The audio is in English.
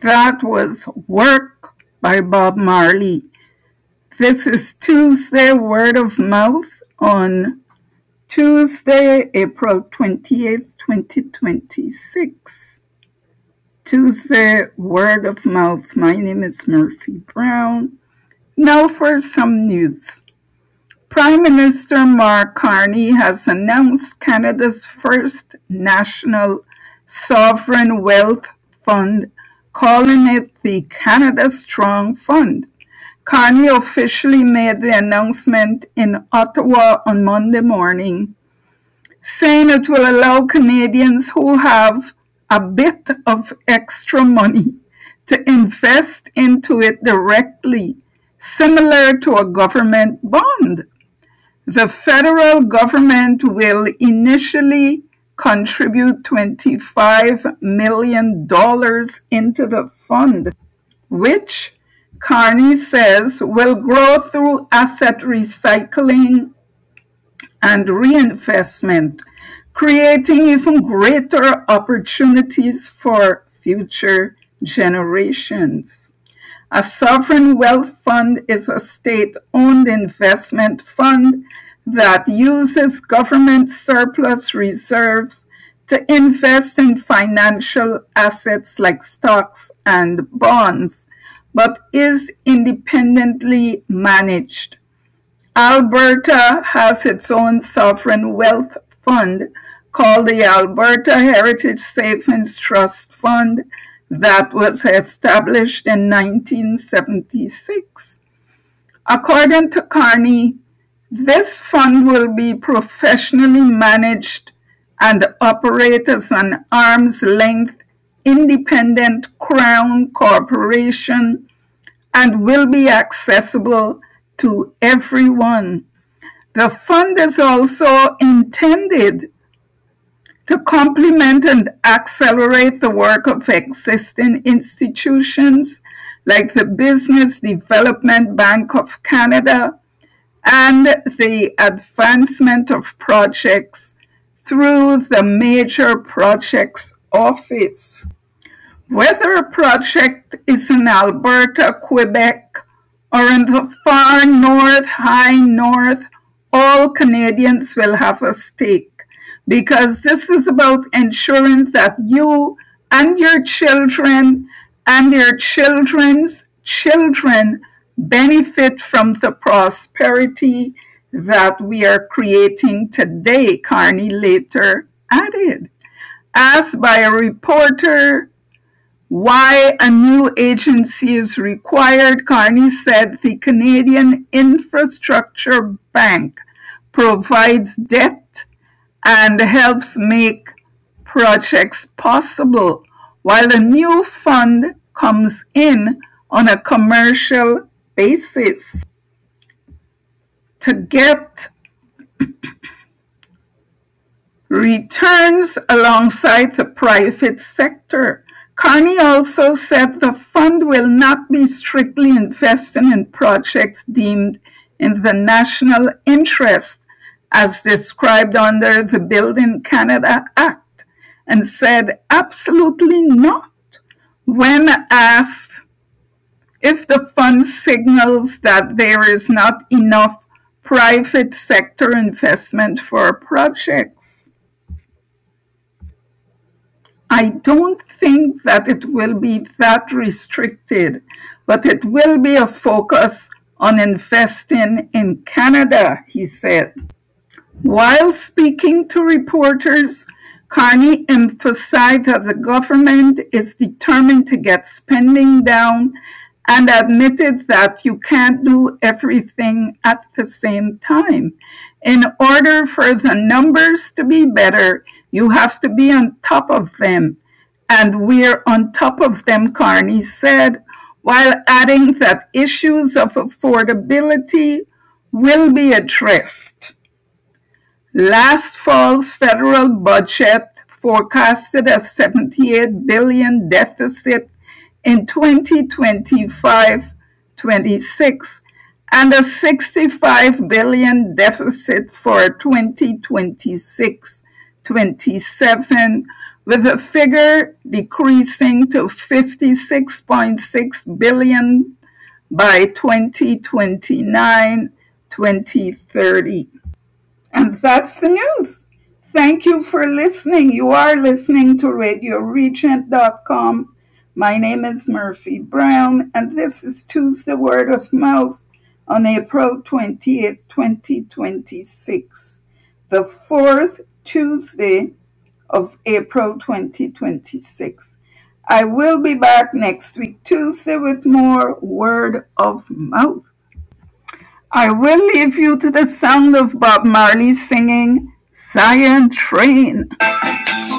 That was Work by Bob Marley. This is Tuesday Word of Mouth on Tuesday, April 28th, 2026. Tuesday Word of Mouth. My name is Murphy Brown. Now for some news. Prime Minister Mark Carney has announced Canada's first national sovereign wealth fund, calling it the Canada Strong Fund. Carney officially made the announcement in Ottawa on Monday morning, saying it will allow Canadians who have a bit of extra money to invest into it directly, similar to a government bond. The federal government will initially contribute $25 million into the fund, which Carney says will grow through asset recycling and reinvestment, creating even greater opportunities for future generations. A sovereign wealth fund is a state-owned investment fund that uses government surplus reserves to invest in financial assets like stocks and bonds, but is independently managed. Alberta has its own sovereign wealth fund called the Alberta Heritage Savings Trust Fund that was established in 1976. According to Carney, this fund will be professionally managed and operate as an arm's-length independent Crown corporation and will be accessible to everyone. The fund is also intended to complement and accelerate the work of existing institutions like the Business Development Bank of Canada and the advancement of projects through the Major Projects Office. Whether a project is in Alberta, Quebec, or in the far north, high north, all Canadians will have a stake, because this is about ensuring that you and your children and your children's children benefit from the prosperity that we are creating today, Carney later added. Asked by a reporter why a new agency is required, Carney said the Canadian Infrastructure Bank provides debt and helps make projects possible, while a new fund comes in on a commercial basis. To get returns alongside the private sector. Carney also said the fund will not be strictly investing in projects deemed in the national interest as described under the Building Canada Act, and said absolutely not when asked if the fund signals that there is not enough private sector investment for projects. I don't think that it will be that restricted, but it will be a focus on investing in Canada, he said. While speaking to reporters, Carney emphasized that the government is determined to get spending down and admitted that you can't do everything at the same time. In order for the numbers to be better, you have to be on top of them. And we're on top of them, Carney said, while adding that issues of affordability will be addressed. Last fall's federal budget forecasted a $78 billion deficit in 2025-26 and a $65 billion deficit for 2026-27, with the figure decreasing to 56.6 billion by 2029-2030. And that's the news. Thank you for listening. You are listening to RadioRegent.com. My name is Murphy Brown, and this is Tuesday Word of Mouth on April 28, 2026, the fourth Tuesday of April 2026. I will be back next week, Tuesday, with more Word of Mouth. I will leave you to the sound of Bob Marley singing Zion Train.